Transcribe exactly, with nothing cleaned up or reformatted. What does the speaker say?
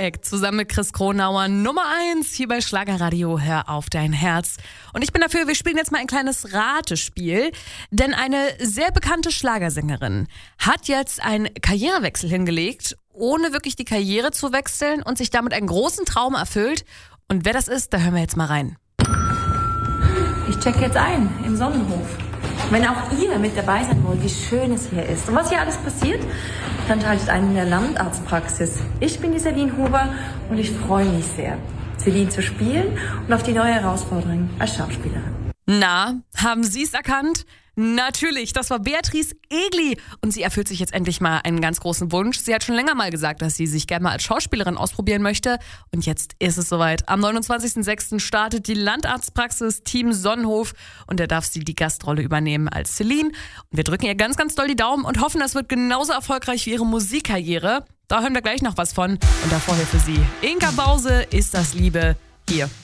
Perfekt, zusammen mit Chris Kronauer, Nummer eins hier bei Schlagerradio, hör auf dein Herz. Und ich bin dafür, wir spielen jetzt mal ein kleines Ratespiel, denn eine sehr bekannte Schlagersängerin hat jetzt einen Karrierewechsel hingelegt, ohne wirklich die Karriere zu wechseln und sich damit einen großen Traum erfüllt. Und wer das ist, da hören wir jetzt mal rein. Ich check jetzt ein im Sonnenhof. Wenn auch ihr mit dabei sein wollt, wie schön es hier ist und was hier alles passiert, dann schaltet ein in der Landarztpraxis. Ich bin die Celine Huber und ich freue mich sehr, Celine zu spielen und auf die neue Herausforderung als Schauspielerin. Na, haben Sie es erkannt? Natürlich, das war Beatrice Egli und sie erfüllt sich jetzt endlich mal einen ganz großen Wunsch. Sie hat schon länger mal gesagt, dass sie sich gerne mal als Schauspielerin ausprobieren möchte und jetzt ist es soweit. Am neunundzwanzigsten sechsten startet die Landarztpraxis Team Sonnenhof und da darf sie die Gastrolle übernehmen als Celine. Und wir drücken ihr ganz, ganz doll die Daumen und hoffen, das wird genauso erfolgreich wie ihre Musikkarriere. Da hören wir gleich noch was von und da vorher für Sie Inka Bause, Ist das Liebe, hier